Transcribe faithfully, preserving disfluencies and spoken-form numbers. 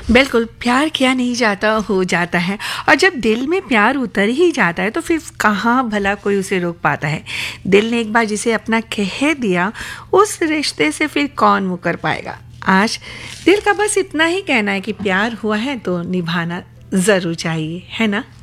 बिल्कुल, प्यार किया नहीं जाता, हो जाता है। और जब दिल में प्यार उतर ही जाता है तो फिर कहाँ भला कोई उसे रोक पाता है। दिल ने एक बार जिसे अपना कह दिया, उस रिश्ते से फिर कौन मुकर पाएगा। आज दिल का बस इतना ही कहना है कि प्यार हुआ है तो निभाना ज़रूर चाहिए, है ना?